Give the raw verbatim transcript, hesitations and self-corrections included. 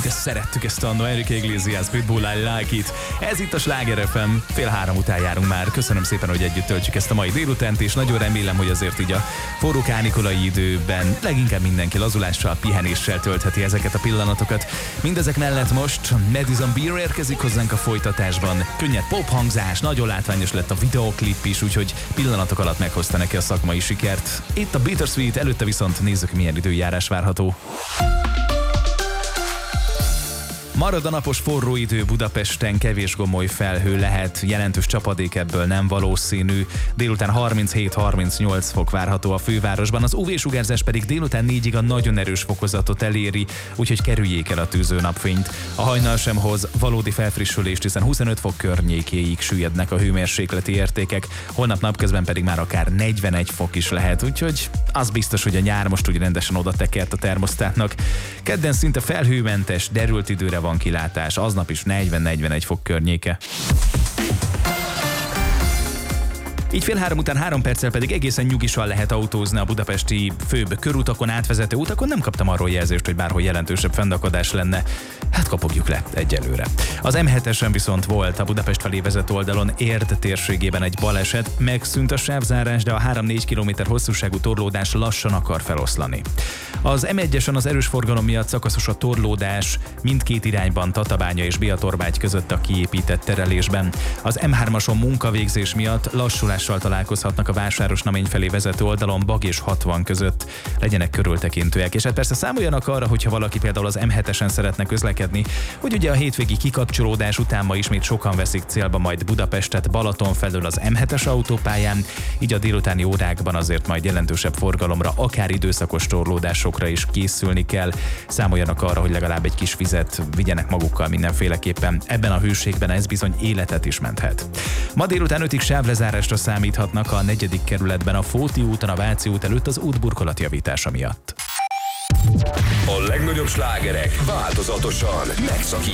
de szerettük ezt annó. Enrique Iglesias, Pitbull, I Like It. Ez itt a Sláger ef em, fél három után járunk már. Köszönöm szépen, hogy együtt töltjük ezt a mai délutánt, és nagyon remélem, hogy azért így a forró kánikulai időben leginkább mindenki lazulással, pihenéssel töltheti ezeket a pillanatokat. Mindezek mellett most Madison Beer érkezik hozzánk a folytatásban. Könnyed pop hangzás, nagyon látványos lett a videoklip is, úgyhogy pillanatok alatt meghozta neki a szakmai sikert. Itt a Bittersweet, előtte viszont nézzük, milyen időjárás várható. Marad a napos forró idő Budapesten, kevés gomoly felhő lehet, jelentős csapadék ebből nem valószínű. Délután harminchét-harmincnyolc fok várható a fővárosban, az ú vé-sugárzás pedig délután négyig a nagyon erős fokozatot eléri, úgyhogy kerüljék el a tűző napfényt. A hajnal sem hoz valódi felfrissülést, hiszen huszonöt fok környékéig süllyednek a hőmérsékleti értékek, holnap napközben pedig már akár negyvenegy fok is lehet, úgyhogy az biztos, hogy a nyár most úgy rendesen oda tekert a termosztátnak. Kedden szinte felhőmentes, derült időre van kilátás, aznap is negyven-negyvenegy fok környéke. Így fél három után három perccel pedig egészen nyugisan lehet autózni a budapesti főbb körutakon, átvezető utakon. Nem kaptam arról jelzést, hogy bárhol jelentősebb fennakadás lenne. Hát kapogjuk le egyelőre. Az em hetesen viszont volt a Budapest felé vezető oldalon Érd térségében egy baleset, megszűnt a sávzárás, de a három-négy kilométer hosszúságú torlódás lassan akar feloszlani. Az em egyesen az erős forgalom miatt szakaszos a torlódás mindkét irányban Tatabánya és Biatorbágy között a kiépített terelésben. Az em hármason munkavégzés miatt lassulással találkozhatnak a Vásárosnamény felé vezető oldalon Bag és hatvan között. Legyenek körültekintőek, és hát persze számoljanak arra, hogyha valaki például az em hetesen szeretne közlekedni, hogy ugye a hétvégi kikapcsolódás után ma ismét sokan veszik célba majd Budapestet Balaton felől az em hetes autópályán, így a délutáni órákban azért majd jelentősebb forgalomra, akár időszakos torlódásokra is készülni kell. Számoljanak arra, hogy legalább egy kis vizet vigyenek magukkal mindenféleképpen. Ebben a hőségben ez bizony életet is menthet. Ma délután ötig sávlezárásra számíthatnak a negyedik kerületben a Fóti úton, a Váci út előtt az útburkolat javítása miatt. A legnagyobb slágerek változatosan megszakítják